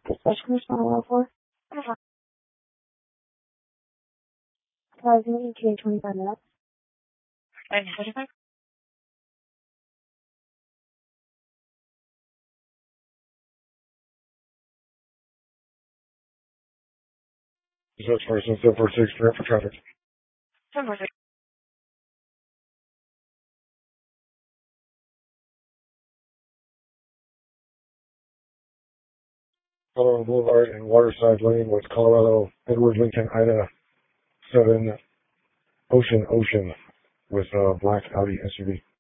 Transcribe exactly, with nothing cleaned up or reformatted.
Special response one oh four. Closing E T A twenty-five minutes. And twenty-five? Zero person seven four six, direct for traffic. seven four six. Colorado Boulevard and Waterside Lane with Colorado Edward Lincoln Ida seven Ocean Ocean with a black Audi S U V.